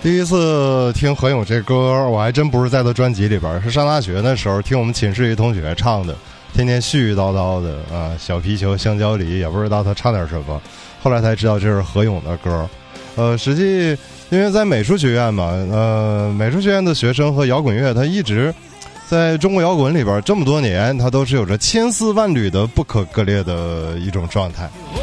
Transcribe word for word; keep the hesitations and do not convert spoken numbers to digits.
第一次听何勇这歌，我还真不是在他专辑里边，是上大学那时候听我们寝室一同学唱的，天天絮絮叨叨的啊，小皮球香蕉梨，也不知道他唱点什么，后来才知道这是何勇的歌。呃，实际因为在美术学院嘛，呃，美术学院的学生和摇滚乐，他一直在中国摇滚里边这么多年，他都是有着千丝万缕的不可割裂的一种状态。